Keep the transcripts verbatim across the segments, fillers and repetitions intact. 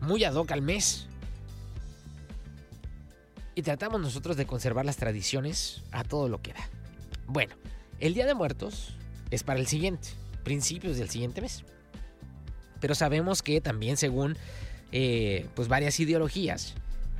muy ad hoc al mes. Y tratamos nosotros de conservar las tradiciones a todo lo que da. Bueno, el Día de Muertos es para el siguiente, principios del siguiente mes. Pero sabemos que también según eh, pues varias ideologías,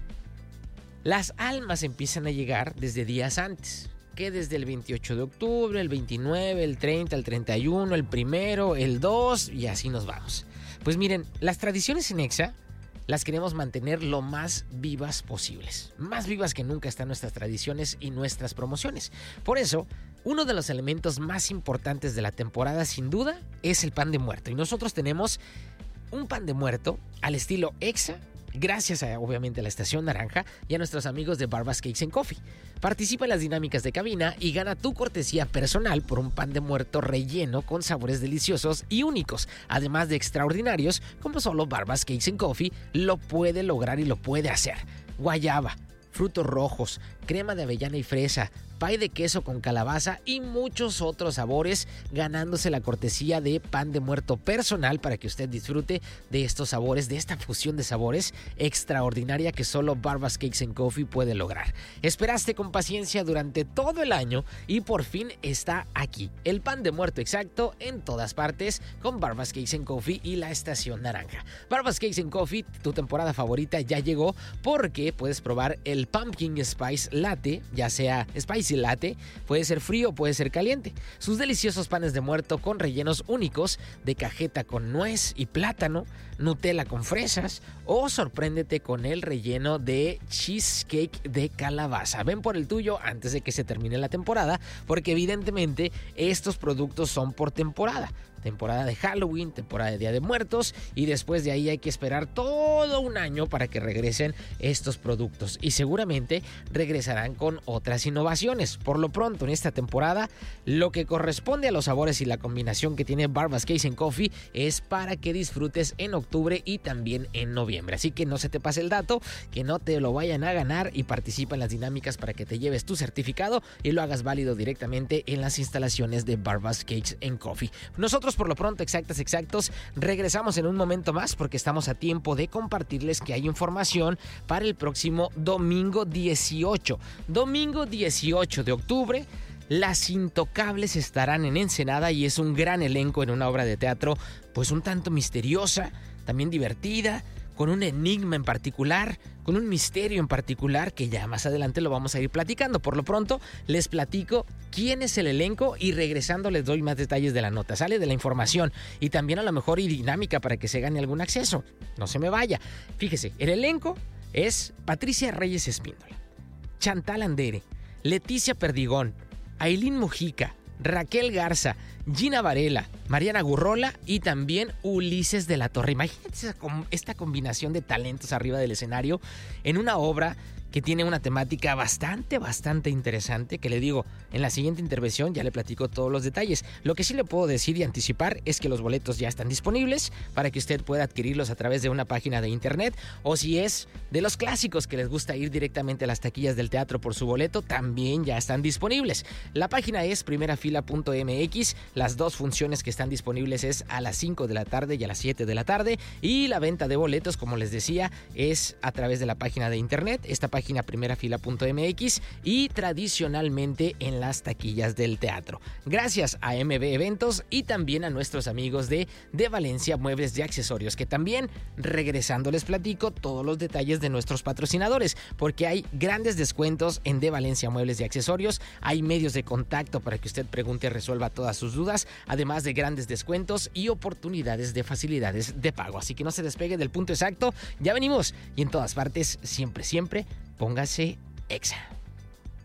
las almas empiezan a llegar desde días antes. Que desde el veintiocho de octubre, el veintinueve, el treinta, el treinta y uno, el primero, el dos y así nos vamos. Pues miren, las tradiciones en Exa las queremos mantener lo más vivas posibles. Más vivas que nunca están nuestras tradiciones y nuestras promociones. Por eso, uno de los elementos más importantes de la temporada, sin duda, es el pan de muerto. Y nosotros tenemos un pan de muerto al estilo Exa, gracias a, obviamente, a la Estación Naranja y a nuestros amigos de Barbas Cakes and Coffee. Participa en las dinámicas de cabina y gana tu cortesía personal por un pan de muerto relleno con sabores deliciosos y únicos, además de extraordinarios, como solo Barbas Cakes and Coffee lo puede lograr y lo puede hacer. Guayaba, frutos rojos, crema de avellana y fresa, pay de queso con calabaza y muchos otros sabores, ganándose la cortesía de pan de muerto personal para que usted disfrute de estos sabores, de esta fusión de sabores extraordinaria que solo Barbas Cakes and Coffee puede lograr. Esperaste con paciencia durante todo el año y por fin está aquí. El pan de muerto exacto en todas partes con Barbas Cakes and Coffee y la Estación Naranja. Barbas Cakes and Coffee, tu temporada favorita ya llegó porque puedes probar el Pumpkin Spice Latte, ya sea Spicy Latte, puede ser frío o puede ser caliente. Sus deliciosos panes de muerto con rellenos únicos de cajeta con nuez y plátano, Nutella con fresas o sorpréndete con el relleno de cheesecake de calabaza. Ven por el tuyo antes de que se termine la temporada, porque evidentemente estos productos son por temporada. Temporada de Halloween, temporada de Día de Muertos y después de ahí hay que esperar todo un año para que regresen estos productos y seguramente regresarán con otras innovaciones. Por lo pronto en esta temporada lo que corresponde a los sabores y la combinación que tiene Barbas Cakes and Coffee es para que disfrutes en octubre y también en noviembre. Así que no se te pase el dato, que no te lo vayan a ganar y participa en las dinámicas para que te lleves tu certificado y lo hagas válido directamente en las instalaciones de Barbas Cakes and Coffee. Nosotros por lo pronto, exactas, exactos, regresamos en un momento más porque estamos a tiempo de compartirles que hay información para el próximo domingo dieciocho. Domingo dieciocho de octubre, Las Intocables estarán en Ensenada y es un gran elenco en una obra de teatro pues un tanto misteriosa, también divertida, con un enigma en particular, con un misterio en particular que ya más adelante lo vamos a ir platicando. Por lo pronto les platico quién es el elenco y regresando les doy más detalles de la nota. Sale de la información y también a lo mejor y dinámica para que se gane algún acceso. No se me vaya. Fíjese, el elenco es Patricia Reyes Espíndola, Chantal Andere, Leticia Perdigón, Ailín Mujica, Raquel Garza, Gina Varela, Mariana Gurrola y también Ulises de la Torre. Imagínense esta combinación de talentos arriba del escenario en una obra que tiene una temática bastante, bastante interesante, que le digo, en la siguiente intervención ya le platico todos los detalles. Lo que sí le puedo decir y anticipar es que los boletos ya están disponibles para que usted pueda adquirirlos a través de una página de internet, o si es de los clásicos que les gusta ir directamente a las taquillas del teatro por su boleto, también ya están disponibles. La página es primerafila punto m x, las dos funciones que están disponibles es a las cinco de la tarde y a las siete de la tarde, y la venta de boletos, como les decía, es a través de la página de internet, esta página página primerafila punto m x y tradicionalmente en las taquillas del teatro. Gracias a M B Eventos y también a nuestros amigos de De Valencia Muebles y Accesorios, que también, regresando, les platico todos los detalles de nuestros patrocinadores, porque hay grandes descuentos en De Valencia Muebles y Accesorios, hay medios de contacto para que usted pregunte y resuelva todas sus dudas, además de grandes descuentos y oportunidades de facilidades de pago. Así que no se despegue del punto exacto, ya venimos y en todas partes, siempre, siempre, póngase Exa.